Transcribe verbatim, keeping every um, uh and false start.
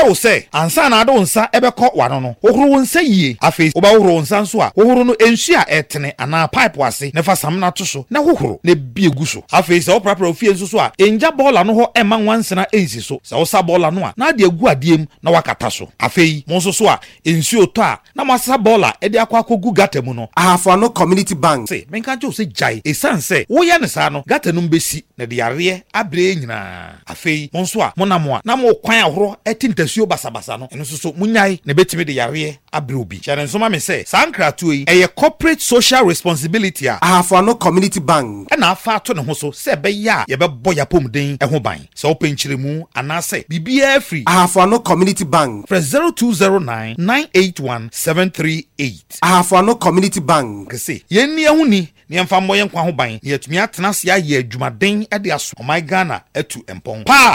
wo se ansa na ado nsa ebekọ wano no ohoro wo nsa yie afi oba ohoro nsa nso a ohoro no ensu a etene ana pipe wase ne fa samna to so na hohoro ne bie gu so afi se oprapra ofie nso so a enja bola no ho ema nwansena ensi so se osa bola no a na de agu adiem na wakata so afi mo nso so a ensu oto a na masa bola e de akwa akogu gata mu no Ahafano Community Bank se menka jo se jai esanse wo ye ne sa no gata no mbesi na de yare abre nyina afi mo nso a mo na mo a na mo kwan ahoro etintasuo basabasa no eno so so munyai na betimi de yare abre obi chere nso ma me se sankratu yi eye corporate social responsibility a Ahafano Community Bank na afa ato ne ho so se be ya ye be boya pomden eho ban se open chiremu anase bibia free Ahafano Community Bank press zero two zero nine nine eight one seven three eight Ahafano Community Bank kese yenni ehuni ne mfa moye nkwa ho ban ne yatumi atena se aye adwumaden e de aso my Ghana etu empon pa